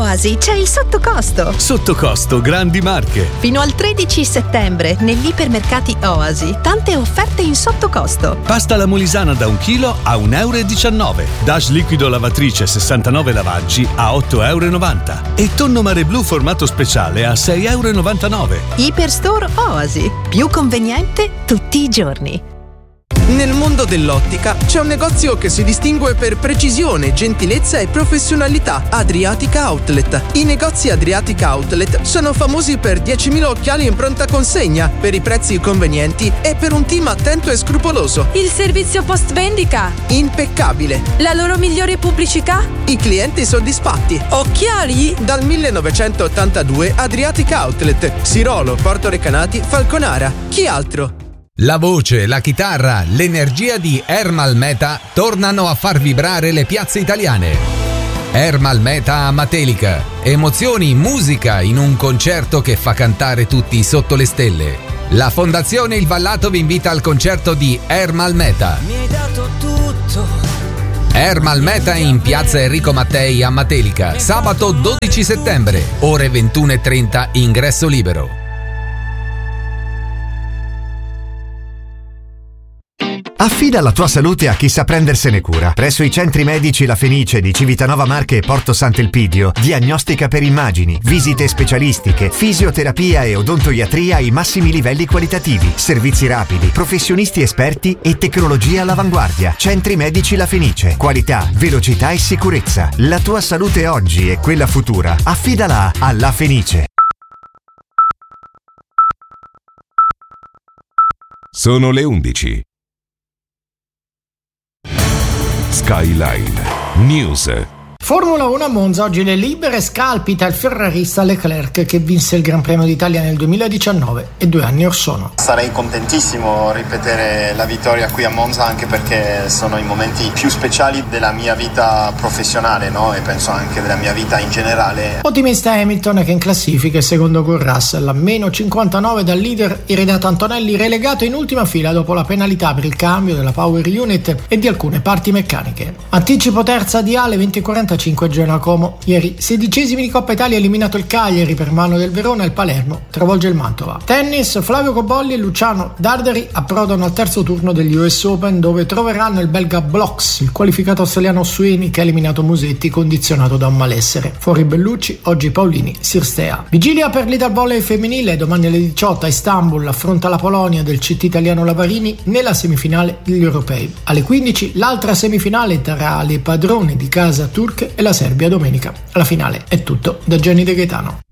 Oasi c'è il sottocosto. Sottocosto grandi marche. Fino al 13 settembre negli ipermercati Oasi tante offerte in sottocosto. Pasta alla molisana da 1 chilo a 1,19 €. Dash liquido lavatrice 69 lavaggi a 8,90 € e tonno mare blu formato speciale a 6,99 €. Iperstore Oasi, più conveniente tutti i giorni. Nel mondo dell'ottica c'è un negozio che si distingue per precisione, gentilezza e professionalità: Adriatica Outlet. I negozi Adriatica Outlet sono famosi per 10.000 occhiali in pronta consegna, per i prezzi convenienti e per un team attento e scrupoloso. Il servizio post vendita impeccabile. La loro migliore pubblicità? I clienti soddisfatti. Occhiali? Dal 1982 Adriatica Outlet, Sirolo, Porto Recanati, Falconara. Chi altro? La voce, la chitarra, l'energia di Ermal Meta tornano a far vibrare le piazze italiane. Ermal Meta a Matelica. Emozioni, musica in un concerto che fa cantare tutti sotto le stelle. La Fondazione Il Vallato vi invita al concerto di Ermal Meta. Mi hai dato tutto. Ermal Meta in piazza Enrico Mattei a Matelica. Sabato 12 settembre, ore 21:30, ingresso libero. Affida la tua salute a chi sa prendersene cura. Presso i centri medici La Fenice di Civitanova Marche e Porto Sant'Elpidio, diagnostica per immagini, visite specialistiche, fisioterapia e odontoiatria ai massimi livelli qualitativi, servizi rapidi, professionisti esperti e tecnologia all'avanguardia. Centri medici La Fenice. Qualità, velocità e sicurezza. La tua salute oggi e quella futura. Affidala a La Fenice. Sono le 11. Skyline News. Formula 1 a Monza, oggi le libere, scalpita il ferrarista Leclerc che vinse il Gran Premio d'Italia nel 2019 e 2 anni or sono. Sarei contentissimo ripetere la vittoria qui a Monza, anche perché sono i momenti più speciali della mia vita professionale, no? E penso anche della mia vita in generale. Ottimista Hamilton, che in classifica è secondo con Russell a meno 59 dal leader iridato Antonelli, relegato in ultima fila dopo la penalità per il cambio della power unit e di alcune parti meccaniche. Anticipo terza di Ale 20:45 Genoa Como. Ieri 16esimi di Coppa Italia, eliminato il Cagliari per mano del Verona, il Palermo travolge il Mantova. Tennis, Flavio Cobolli e Luciano Darderi approdano al terzo turno degli US Open, dove troveranno il belga Blox, il qualificato australiano Sweeney che ha eliminato Musetti condizionato da un malessere. Fuori Bellucci, oggi Paolini, Sirstea. Vigilia per l'Ital Volley femminile, domani alle 18 a Istanbul affronta la Polonia del CT italiano Lavarini nella semifinale degli europei. Alle 15 l'altra semifinale tra le padrone di casa turche e la Serbia domenica. Alla finale è tutto da Gianni De Gaetano.